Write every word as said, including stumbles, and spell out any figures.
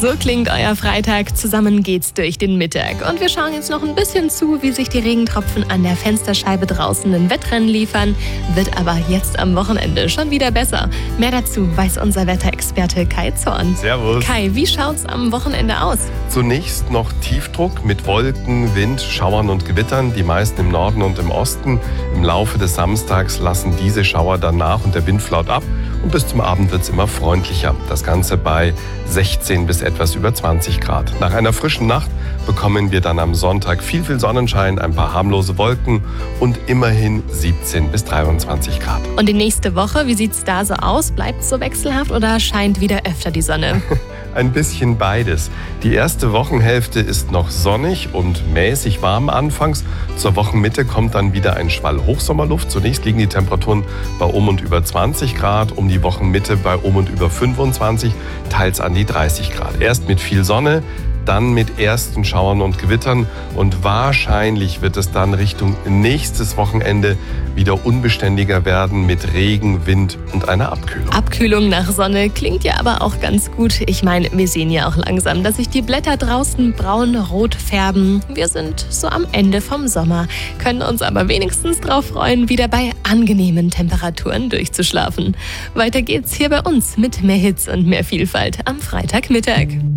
So klingt euer Freitag. Zusammen geht's durch den Mittag. Und wir schauen jetzt noch ein bisschen zu, wie sich die Regentropfen an der Fensterscheibe draußen ein Wettrennen liefern. Wird aber jetzt am Wochenende schon wieder besser. Mehr dazu weiß unser Wetterexperte Kai Zorn. Servus. Kai, wie schaut's am Wochenende aus? Zunächst noch Tiefdruck mit Wolken, Wind, Schauern und Gewittern. Die meisten im Norden und im Osten. Im Laufe des Samstags lassen diese Schauer dann nach und der Wind flaut ab. Und bis zum Abend wird es immer freundlicher. Das Ganze bei sechzehn bis etwas über zwanzig Grad. Nach einer frischen Nacht bekommen wir dann am Sonntag viel, viel Sonnenschein, ein paar harmlose Wolken und immerhin siebzehn bis dreiundzwanzig Grad. Und die nächste Woche, wie sieht's da so aus? Bleibt es so wechselhaft oder scheint wieder öfter die Sonne? Ein bisschen beides. Die erste Wochenhälfte ist noch sonnig und mäßig warm anfangs. Zur Wochenmitte kommt dann wieder ein Schwall Hochsommerluft. Zunächst liegen die Temperaturen bei um und über zwanzig Grad, um die Wochenmitte bei um und über fünfundzwanzig, teils an die dreißig Grad. Erst mit viel Sonne, dann mit ersten Schauern und Gewittern und wahrscheinlich wird es dann Richtung nächstes Wochenende wieder unbeständiger werden mit Regen, Wind und einer Abkühlung. Abkühlung nach Sonne klingt ja aber auch ganz gut. Ich meine, wir sehen ja auch langsam, dass sich die Blätter draußen braun-rot färben. Wir sind so am Ende vom Sommer, können uns aber wenigstens drauf freuen, wieder bei angenehmen Temperaturen durchzuschlafen. Weiter geht's hier bei uns mit mehr Hits und mehr Vielfalt am Freitagmittag.